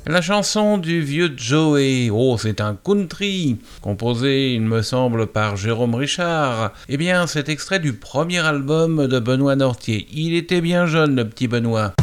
La chanson du vieux Joey, oh c'est un country, composé il me semble par Jérôme Richard. Eh bien c'est extrait du premier album de Benoît Nortier. Il était bien jeune le petit Benoît.